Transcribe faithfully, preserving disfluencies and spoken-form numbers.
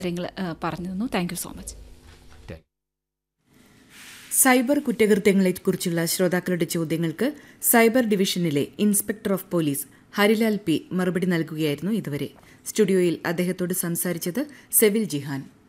കാര്യങ്ങൾ പറഞ്ഞു തന്നു. Thank you so much. Cyber കുറ്റകൃത്യങ്ങളെക്കുറിച്ചുള്ള ശ്രോതാക്കളുടെ ചോദ്യങ്ങൾക്ക് സൈബർ ഡിവിഷനിലെ inspector of police Harilal P മറുപടി നൽകുകയായിരുന്നു ഇതുവരെ. സ്റ്റുഡിയോയിൽ അദ്ദേഹത്തോട് സംസാരിച്ചത് സെവിൽ ജിഹാൻ.